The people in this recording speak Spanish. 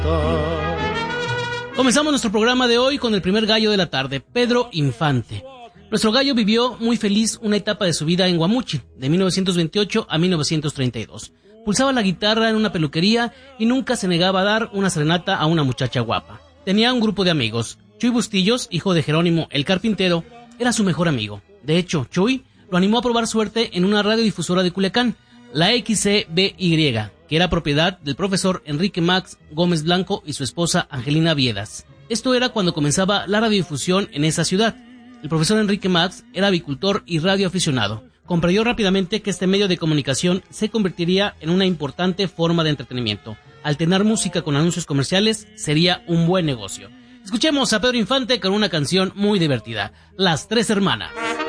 Comenzamos nuestro programa de hoy con el primer gallo de la tarde, Pedro Infante. Nuestro gallo vivió muy feliz una etapa de su vida en Guamuchi, de 1928 a 1932. Pulsaba la guitarra en una peluquería y nunca se negaba a dar una serenata a una muchacha guapa. Tenía un grupo de amigos. Chuy Bustillos, hijo de Jerónimo el carpintero, era su mejor amigo. De hecho, Chuy lo animó a probar suerte en una radiodifusora de Culiacán, la XCBY, que era propiedad del profesor Enrique Max Gómez Blanco y su esposa Angelina Viedas. Esto era cuando comenzaba la radiodifusión en esa ciudad. El profesor Enrique Max era avicultor y radioaficionado. Comprendió rápidamente que este medio de comunicación se convertiría en una importante forma de entretenimiento. Alternar música con anuncios comerciales sería un buen negocio. Escuchemos a Pedro Infante con una canción muy divertida, Las Tres Hermanas.